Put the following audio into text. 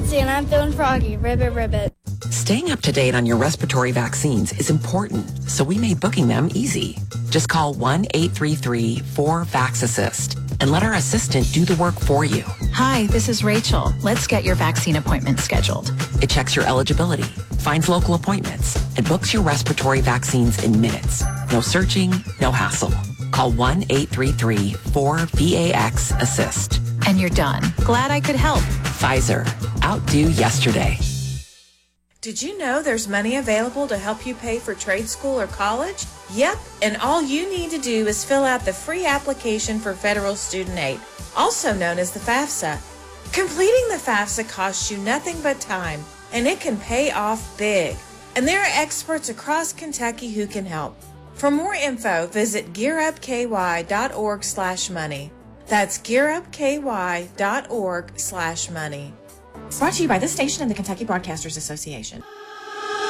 Nancy, and I'm feeling froggy. Ribbit, ribbit. Staying up to date on your respiratory vaccines is important, so we made booking them easy. Just call 1-833-4VAX-ASSIST and let our assistant do the work for you. Hi, this is Rachel. Let's get your vaccine appointment scheduled. It checks your eligibility, finds local appointments, and books your respiratory vaccines in minutes. No searching, no hassle. Call 1-833-4VAX-ASSIST. And you're done. Glad I could help. Pfizer. Outdo yesterday. Did you know there's money available to help you pay for trade school or college? Yep, and all you need to do is fill out the free application for federal student aid, also known as the FAFSA. Completing the FAFSA costs you nothing but time, and it can pay off big. And there are experts across Kentucky who can help. For more info, visit gearupky.org/money. That's gearupky.org/money. Brought to you by this station and the Kentucky Broadcasters Association.